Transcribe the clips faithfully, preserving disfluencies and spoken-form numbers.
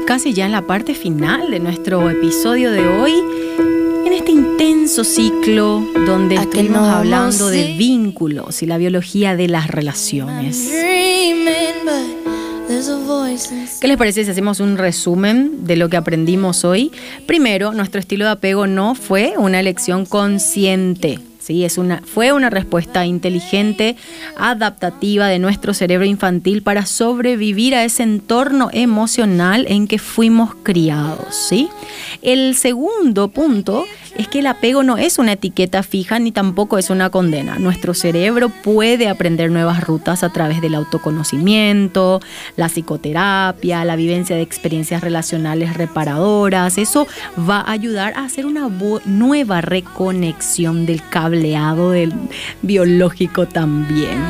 casi ya en la parte final de nuestro episodio de hoy, en este intenso ciclo donde estuvimos hablando de vínculos y la biología de las relaciones. ¿Qué les parece si hacemos un resumen de lo que aprendimos hoy? Primero, nuestro estilo de apego no fue una elección consciente. Sí, es una, fue una respuesta inteligente, adaptativa de nuestro cerebro infantil para sobrevivir a ese entorno emocional en que fuimos criados, ¿sí? El segundo punto es que el apego no es una etiqueta fija ni tampoco es una condena. Nuestro cerebro puede aprender nuevas rutas a través del autoconocimiento, la psicoterapia, la vivencia de experiencias relacionales reparadoras. Eso va a ayudar a hacer una bo- nueva reconexión del cableado del biológico también.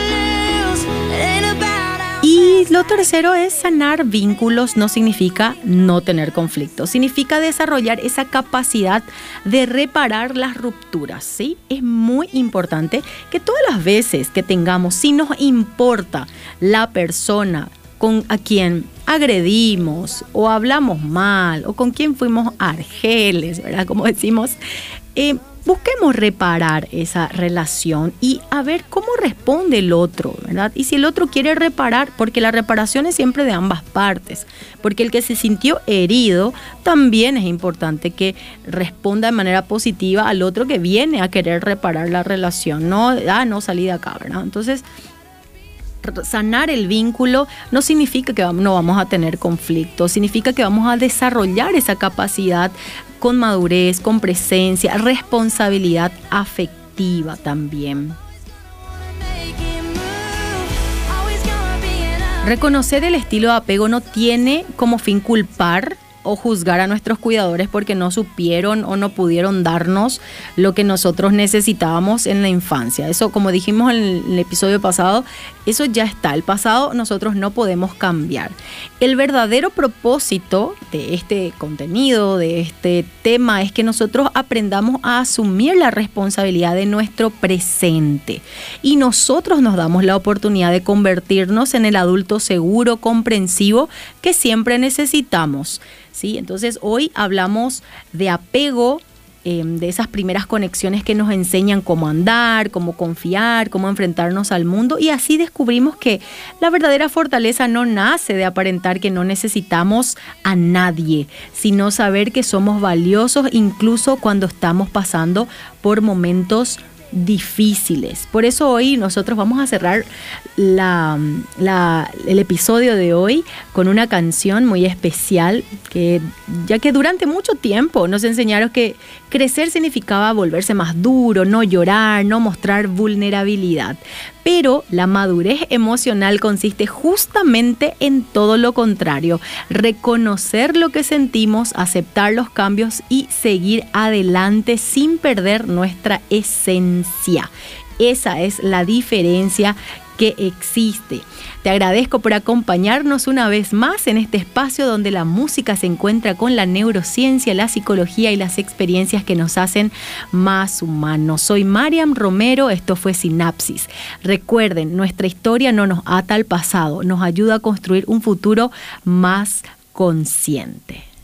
Y lo tercero es sanar vínculos. No significa no tener conflictos, significa desarrollar esa capacidad de reparar las rupturas, ¿sí? Es muy importante que todas las veces que tengamos, si nos importa la persona con a quien agredimos o hablamos mal o con quien fuimos argeles, ¿verdad? Como decimos, eh, busquemos reparar esa relación y a ver cómo responde el otro, ¿verdad? Y si el otro quiere reparar, porque la reparación es siempre de ambas partes, porque el que se sintió herido también es importante que responda de manera positiva al otro que viene a querer reparar la relación, no, ah, no salí de acá, ¿verdad? Entonces, sanar el vínculo no significa que no vamos a tener conflictos, significa que vamos a desarrollar esa capacidad con madurez, con presencia, responsabilidad afectiva también. Reconocer el estilo de apego no tiene como fin culpar o juzgar a nuestros cuidadores porque no supieron o no pudieron darnos lo que nosotros necesitábamos en la infancia. Eso, como dijimos en el episodio pasado, eso ya está. El pasado nosotros no podemos cambiar. El verdadero propósito de este contenido, de este tema, es que nosotros aprendamos a asumir la responsabilidad de nuestro presente. Y nosotros nos damos la oportunidad de convertirnos en el adulto seguro, comprensivo que siempre necesitamos. ¿Sí? Entonces hoy hablamos de apego, eh, de esas primeras conexiones que nos enseñan cómo andar, cómo confiar, cómo enfrentarnos al mundo, y así descubrimos que la verdadera fortaleza no nace de aparentar que no necesitamos a nadie, sino saber que somos valiosos incluso cuando estamos pasando por momentos difíciles. Por eso hoy nosotros vamos a cerrar la, la, el episodio de hoy con una canción muy especial, que ya que durante mucho tiempo nos enseñaron que crecer significaba volverse más duro, no llorar, no mostrar vulnerabilidad. Pero la madurez emocional consiste justamente en todo lo contrario: reconocer lo que sentimos, aceptar los cambios y seguir adelante sin perder nuestra esencia. Esa es la diferencia que existe. Te agradezco por acompañarnos una vez más en este espacio donde la música se encuentra con la neurociencia, la psicología y las experiencias que nos hacen más humanos. Soy Mariam Romero, esto fue Sinapsis. Recuerden, nuestra historia no nos ata al pasado, nos ayuda a construir un futuro más consciente.